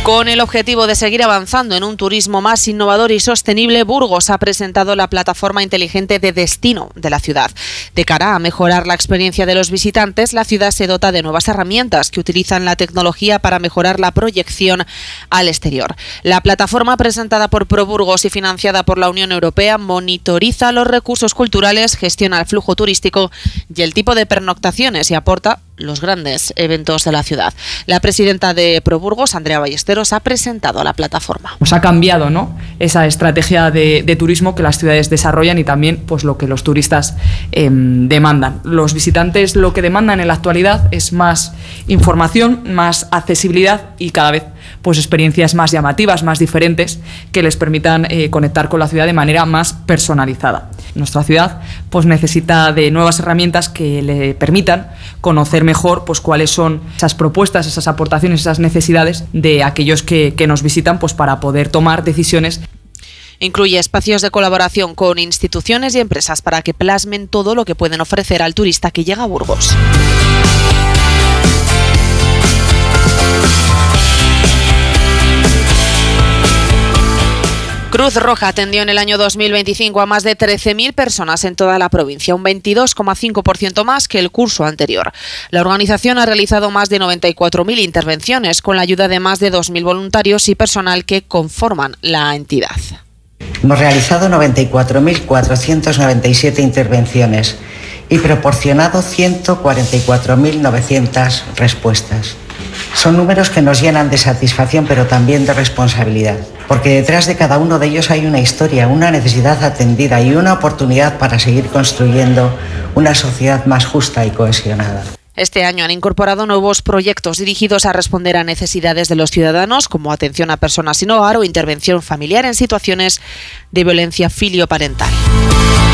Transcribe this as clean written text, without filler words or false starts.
Con el objetivo de seguir avanzando en un turismo más innovador y sostenible, Burgos ha presentado la plataforma inteligente de destino de la ciudad. De cara a mejorar la experiencia de los visitantes, la ciudad se dota de nuevas herramientas que utilizan la tecnología para mejorar la proyección al exterior. La plataforma, presentada por ProBurgos y financiada por la Unión Europea, monitoriza los recursos culturales, gestiona el flujo turístico y el tipo de pernoctaciones y aporta los grandes eventos de la ciudad. La presidenta de ProBurgos, Andrea Ballesteros, ha presentado la plataforma. Nos ha cambiado, ¿no?, esa estrategia de turismo que las ciudades desarrollan y también pues lo que los turistas demandan. Los visitantes lo que demandan en la actualidad es más información, más accesibilidad y cada vez pues experiencias más llamativas, más diferentes, que les permitan conectar con la ciudad de manera más personalizada. Nuestra ciudad pues necesita de nuevas herramientas que le permitan conocer mejor pues cuáles son esas propuestas, esas aportaciones, esas necesidades de aquellos que nos visitan, pues para poder tomar decisiones. Incluye espacios de colaboración con instituciones y empresas para que plasmen todo lo que pueden ofrecer al turista que llega a Burgos. Cruz Roja atendió en el año 2025 a más de 13.000 personas en toda la provincia, un 22,5% más que el curso anterior. La organización ha realizado más de 94.000 intervenciones con la ayuda de más de 2.000 voluntarios y personal que conforman la entidad. Hemos realizado 94.497 intervenciones y proporcionado 144.900 respuestas. Son números que nos llenan de satisfacción, pero también de responsabilidad, porque detrás de cada uno de ellos hay una historia, una necesidad atendida y una oportunidad para seguir construyendo una sociedad más justa y cohesionada. Este año han incorporado nuevos proyectos dirigidos a responder a necesidades de los ciudadanos, como atención a personas sin hogar o intervención familiar en situaciones de violencia filioparental.